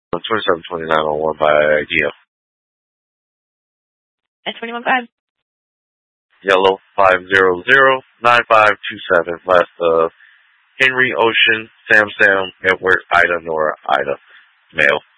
272901 by DM. At 21.5. Yellow 5009527. Last Henry Ocean Sam Edward Ida Nora Ida. Male.